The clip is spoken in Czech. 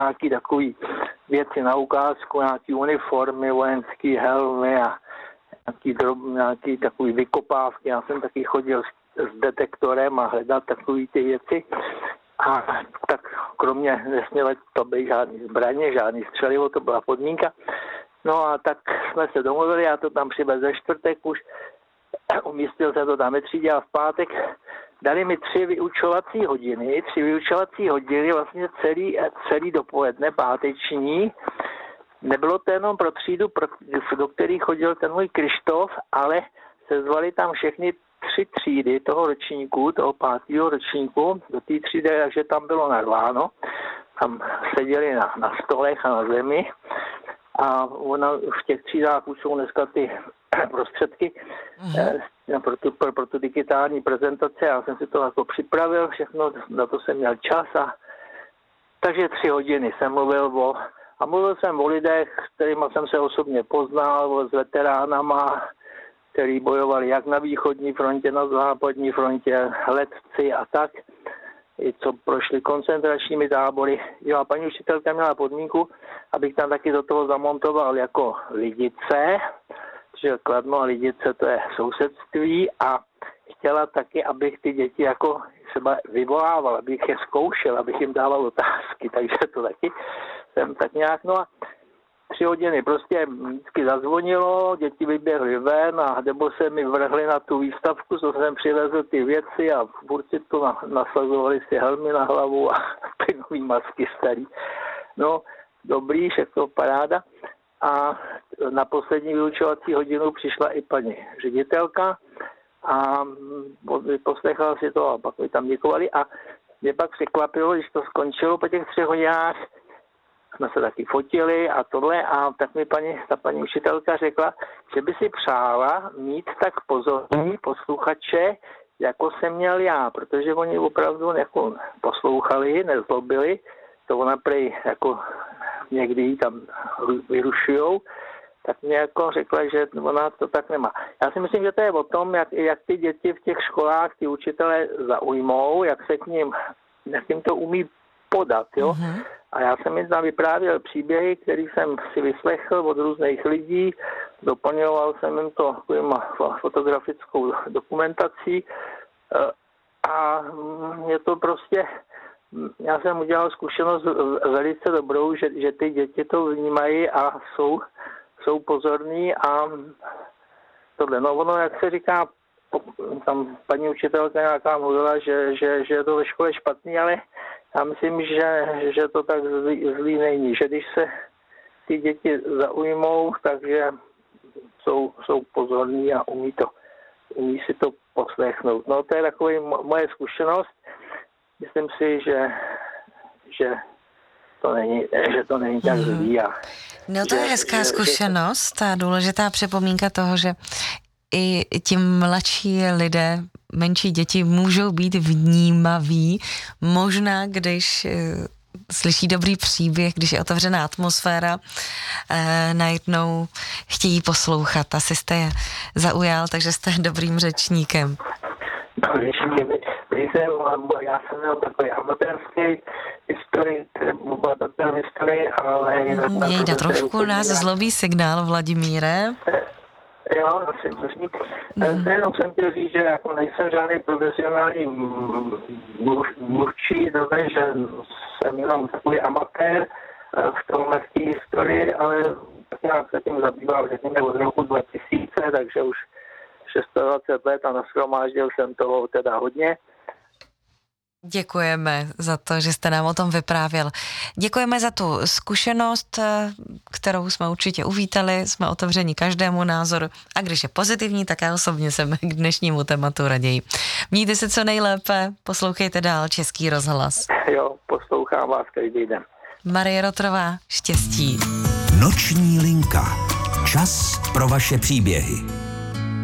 nějaký takový věci na ukázku, nějaký uniformy, vojenský helmy a nějaký takový vykopávky. Já jsem taky chodil s detektorem a hledat takový ty věci. A tak kromě nesměly to být žádný zbraně, žádný střelivo, to byla podmínka. No a tak jsme se domluvili, já to tam přivez ze čtvrtek už, umístil se to tam ve třídě a v pátek dali mi 3 vyučovací hodiny, vlastně celý dopoledne páteční. Nebylo to jenom pro třídu, do který chodil ten můj Krištof, ale sezvali tam všechny 3 třídy toho ročníku, toho 5. ročníku, do té třídy, takže tam bylo narváno. Tam seděli na stolech a na zemi. A ona v těch třídách už jsou dneska ty prostředky pro tu digitální prezentaci. Já jsem si to jako připravil všechno, na to jsem měl čas. Takže 3 hodiny jsem mluvil jsem o lidech, s kterými jsem se osobně poznal, s veteránama, kteří bojovali jak na východní frontě, na západní frontě, letci a tak, i co prošli koncentračními tábory. Jo, a paní učitelka měla podmínku, abych tam taky do toho zamontoval jako Lidice, že Kladno a Lidice to je sousedství a chtěla taky, abych ty děti jako třeba vyvolával, abych je zkoušel, abych jim dával otázky, takže to taky jsem tak nějak, no a 3 hodiny prostě vždycky zazvonilo, děti vyběhly ven a nebo se mi vrhli na tu výstavku, co jsem přivezl ty věci a furt si to nasazovali si helmy na hlavu a plynový masky starý. No, dobrý, všechno paráda. A na poslední vyučovací hodinu přišla i paní ředitelka a poslechla si to a pak mi tam děkovali a mě pak překvapilo, když to skončilo po těch 3 hodinách, jsme se taky fotili a tohle a tak mi ta paní učitelka řekla, že by si přála mít tak pozorní posluchače, jako jsem měl já, protože oni opravdu jako poslouchali, nezlobili, to ona prej jako někdy tam vyrušujou, tak mě jako řekla, že ona to tak nemá. Já si myslím, že to je o tom, jak ty děti v těch školách, ty učitelé zaujmou, jak jim to umí podat, jo. Mm-hmm. A já jsem jim tam vyprávěl příběhy, které jsem si vyslechl od různých lidí, doplňoval jsem jim to fotografickou dokumentací a mě to prostě, já jsem udělal zkušenost velice dobrou, že ty děti to vnímají a jsou pozorní a tohle. No ono, jak se říká, tam paní učitelka nějaká mluvila, že je to ve škole špatný, ale já myslím, že to tak zlý není, že když se ty děti zaujmou, takže jsou pozorní a umí si to poslechnout. No to je taková moje zkušenost. Myslím si, že to není tak zlý. No to je hezká zkušenost a důležitá připomínka toho, že i ti mladší lidé, menší děti můžou být vnímaví, možná když slyší dobrý příběh, když je otevřená atmosféra, najednou chtějí poslouchat. Asi jste je zaujal, takže jste dobrým řečníkem. No, já jsem měl takový amatérský historii, ale... Jejda, trošku nás zlobí signál, Vladimíre. Jo, jenom jsem chtěl říct, že jako nejsem žádný profesionální mluvčí, že jsem jenom takový amatér v té historii, ale já se tím zabýval, řekněme, od roku 2000, takže už 26 let a nashromáždil jsem toho teda hodně. Děkujeme za to, že jste nám o tom vyprávěl. Děkujeme za tu zkušenost, kterou jsme určitě uvítali, jsme otevřeni každému názoru a když je pozitivní, tak já osobně jsem k dnešnímu tématu raději. Mějte se co nejlépe, poslouchejte dál Český rozhlas. Jo, poslouchám vás každý den. Marie Rotrová, štěstí. Noční linka. Čas pro vaše příběhy.